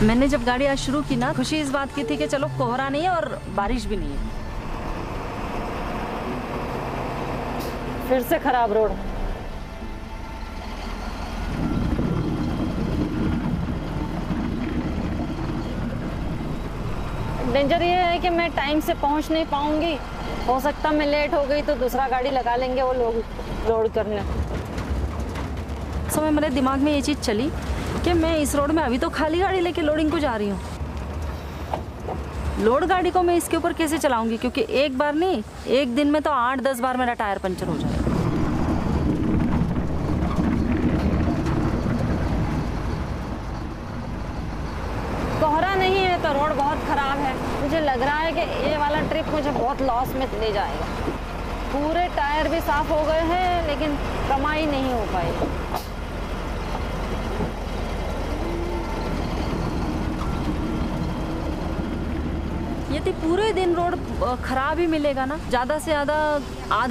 मैंने जब गाड़ी आज शुरू की ना, खुशी इस बात की थी कि चलो कोहरा नहीं है और बारिश भी नहीं है। फिर से खराब रोड। डेंजर ये है कि मैं टाइम से पहुंच नहीं पाऊंगी। हो सकता मैं लेट हो गई तो दूसरा गाड़ी लगा लेंगे वो लोग लोड करने। समय मेरे दिमाग में ये चीज़ चली कि मैं इस रोड में अभी तो खाली गाड़ी लेके लोडिंग को जा रही हूँ। लोड गाड़ी को मैं इसके ऊपर कैसे चलाऊंगी, क्योंकि एक बार नहीं, एक दिन में तो 8-10 बार मेरा टायर पंचर हो जाएगा। कोहरा नहीं है तो रोड बहुत खराब है। मुझे लग रहा है कि ये वाला ट्रिप मुझे बहुत लॉस में ले जाएगा। पूरे टायर भी साफ हो गए हैं लेकिन कमाई नहीं हो पाई। यदि पूरे दिन रोड खराब ही मिलेगा ना, ज़्यादा से ज़्यादा आधा